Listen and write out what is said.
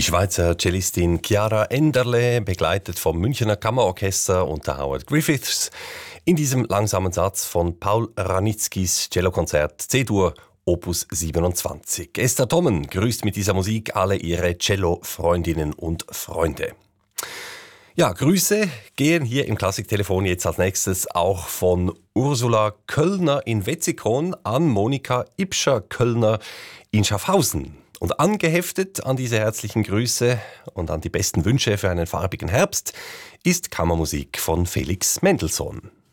Schweizer Cellistin Chiara Enderle, begleitet vom Münchner Kammerorchester unter Howard Griffiths, in diesem langsamen Satz von Paul Ranitzkys Cellokonzert C-Dur Opus 27. Esther Tommen grüßt mit dieser Musik alle ihre Cello-Freundinnen und Freunde. Ja, Grüße gehen hier im Klassiktelefon jetzt als nächstes auch von Ursula Köllner in Wetzikon an Monika Ipscher-Köllner in Schaffhausen. Und angeheftet an diese herzlichen Grüße und an die besten Wünsche für einen farbigen Herbst ist Kammermusik von Felix Mendelssohn.